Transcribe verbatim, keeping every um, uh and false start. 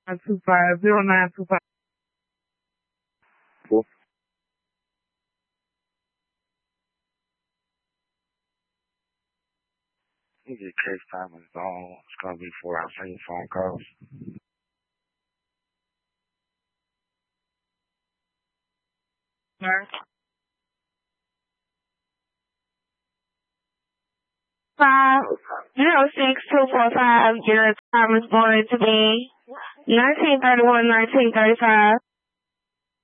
nine two five zero nine two five. Cool. You get case time on his own. It's gonna be four hours on your phone calls. Sir? Five zero six two four five. Your time is going to be nineteen thirty one, nineteen thirty five.